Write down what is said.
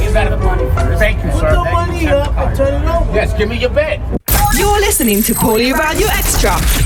you got to money first. Thank you, sir. Put the money up and turn it over. Yes, give me your bet. You're listening to Paulie Radio Extra.